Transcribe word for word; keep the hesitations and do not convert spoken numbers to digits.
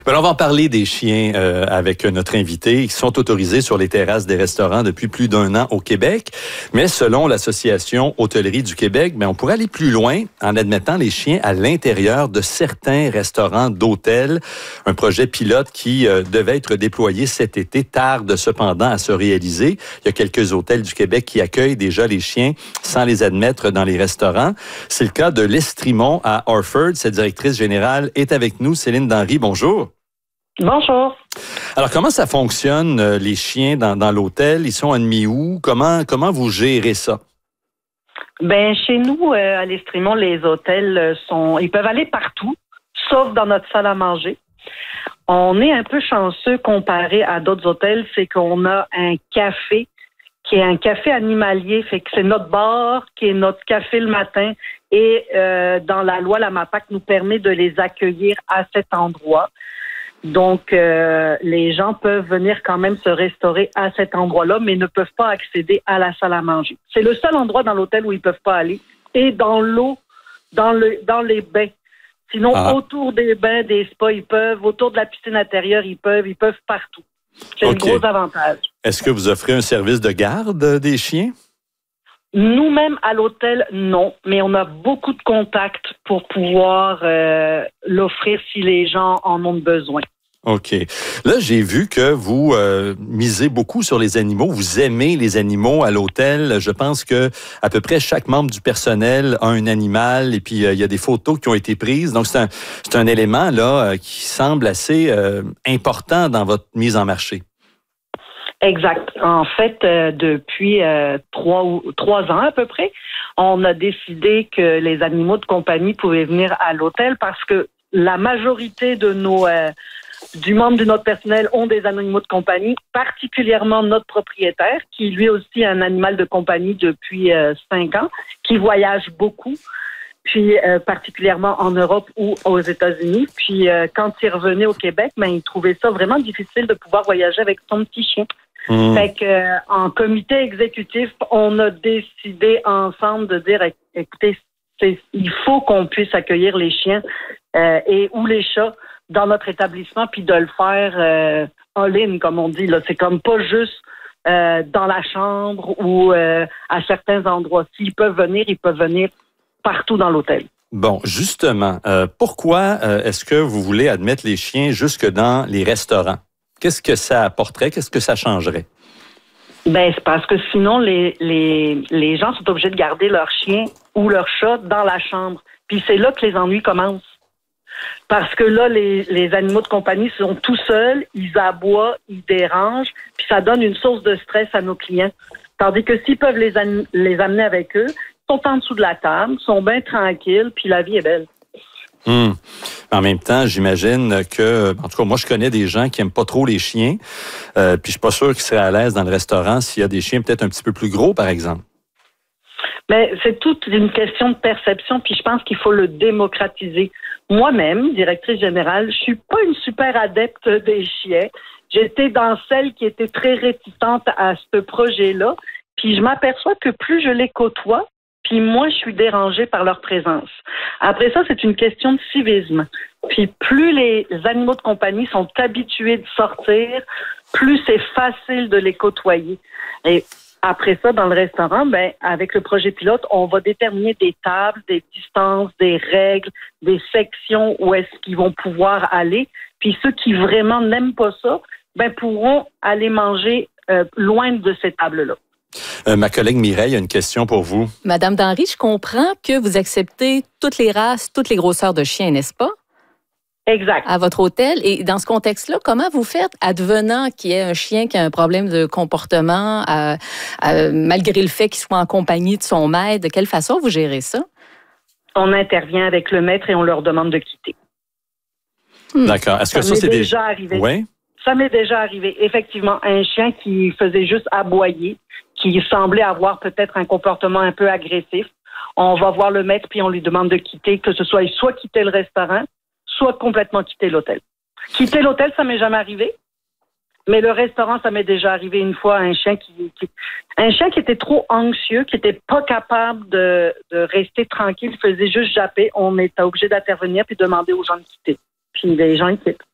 Alors, on va en parler des chiens euh, avec notre invité. Ils sont autorisés sur les terrasses des restaurants depuis plus d'un an au Québec. Mais selon l'Association Hôtellerie du Québec, ben, on pourrait aller plus loin en admettant les chiens à l'intérieur de certains restaurants d'hôtels. Un projet pilote qui euh, devait être déployé cet été tarde cependant à se réaliser. Il y a quelques hôtels du Québec qui accueillent déjà les chiens sans les admettre dans les restaurants. C'est le cas de l'Estrimont à Orford. Sa directrice générale est avec nous, Céline Denry. Bonjour. Bonjour. Alors, comment ça fonctionne, euh, les chiens dans, dans l'hôtel? Ils sont admis où? Comment, comment vous gérez ça? Ben chez nous, euh, à l'Estrimont, les hôtels sont... Ils peuvent aller partout, sauf dans notre salle à manger. On est un peu chanceux comparé à d'autres hôtels, c'est qu'on a un café qui est un café animalier, fait que c'est notre bar qui est notre café le matin et euh, dans la loi, la MAPAC nous permet de les accueillir à cet endroit. Donc, euh, les gens peuvent venir quand même se restaurer à cet endroit-là, mais ne peuvent pas accéder à la salle à manger. C'est le seul endroit dans l'hôtel où ils peuvent pas aller. Et dans l'eau, dans le, dans les bains. Sinon, ah. autour des bains, des spas, ils peuvent. Autour de la piscine intérieure, ils peuvent. Ils peuvent partout. C'est okay. Un gros avantage. Est-ce que vous offrez un service de garde des chiens? Nous-mêmes, à l'hôtel, non. Mais on a beaucoup de contacts pour pouvoir euh, l'offrir si les gens en ont besoin. OK. Là, j'ai vu que vous euh, misez beaucoup sur les animaux. Vous aimez les animaux à l'hôtel. Je pense que à peu près chaque membre du personnel a un animal et puis euh, il y a des photos qui ont été prises. Donc, c'est un, c'est un élément là qui semble assez euh, important dans votre mise en marché. Exact. En fait, euh, depuis euh, trois ou trois ans à peu près, on a décidé que les animaux de compagnie pouvaient venir à l'hôtel parce que la majorité de nos euh, du membre de notre personnel ont des animaux de compagnie, particulièrement notre propriétaire, qui lui aussi a un animal de compagnie depuis euh, cinq ans, qui voyage beaucoup, puis euh, particulièrement en Europe ou aux États-Unis. Puis euh, quand il revenait au Québec, ben il trouvait ça vraiment difficile de pouvoir voyager avec son petit chien. Mmh. Fait que, euh, en comité exécutif, on a décidé ensemble de dire, écoutez, c'est, il faut qu'on puisse accueillir les chiens euh, et ou les chats dans notre établissement, puis de le faire euh, all-in, comme on dit. Là, c'est comme pas juste euh, dans la chambre ou euh, à certains endroits. S'ils peuvent venir, ils peuvent venir partout dans l'hôtel. Bon, justement, euh, pourquoi euh, est-ce que vous voulez admettre les chiens jusque dans les restaurants? Qu'est-ce que ça apporterait? Qu'est-ce que ça changerait? Ben, c'est parce que sinon, les, les, les gens sont obligés de garder leur chien ou leur chat dans la chambre. Puis c'est là que les ennuis commencent. Parce que là, les, les animaux de compagnie sont tout seuls, ils aboient, ils dérangent, puis ça donne une source de stress à nos clients. Tandis que s'ils peuvent les, an- les amener avec eux, ils sont en dessous de la table, sont bien tranquilles, puis la vie est belle. Hum. En même temps, j'imagine que, en tout cas, moi, je connais des gens qui aiment pas trop les chiens, euh, puis je suis pas sûr qu'ils seraient à l'aise dans le restaurant s'il y a des chiens peut-être un petit peu plus gros, par exemple. Mais c'est toute une question de perception, puis je pense qu'il faut le démocratiser. Moi-même, directrice générale, je suis pas une super adepte des chiens. J'étais dans celle qui était très réticente à ce projet-là, puis je m'aperçois que plus je les côtoie, puis moi, je suis dérangée par leur présence. Après ça, c'est une question de civisme. Puis plus les animaux de compagnie sont habitués de sortir, plus c'est facile de les côtoyer. Et après ça, dans le restaurant, ben avec le projet pilote, on va déterminer des tables, des distances, des règles, des sections où est-ce qu'ils vont pouvoir aller. Puis ceux qui vraiment n'aiment pas ça, ben pourront aller manger euh, loin de ces tables-là. Euh, ma collègue Mireille a une question pour vous. Madame Denry, je comprends que vous acceptez toutes les races, toutes les grosseurs de chiens, n'est-ce pas? Exact. À votre hôtel. Et dans ce contexte-là, comment vous faites, advenant qu'il y ait un chien qui a un problème de comportement, à, à, malgré le fait qu'il soit en compagnie de son maître, de quelle façon vous gérez ça? On intervient avec le maître et on leur demande de quitter. Hmm. D'accord. Est-ce que ça, ça c'est déjà des... arrivé? Oui. Ça m'est déjà arrivé. Effectivement, un chien qui faisait juste aboyer, qui semblait avoir peut-être un comportement un peu agressif. On va voir le maître puis on lui demande de quitter, que ce soit soit quitter le restaurant, soit complètement quitter l'hôtel. Quitter l'hôtel, ça m'est jamais arrivé. Mais le restaurant, ça m'est déjà arrivé une fois, un chien qui, qui un chien qui était trop anxieux, qui était pas capable de, de rester tranquille, faisait juste japper. On était obligé d'intervenir puis demander aux gens de quitter. Puis les gens ils quittent.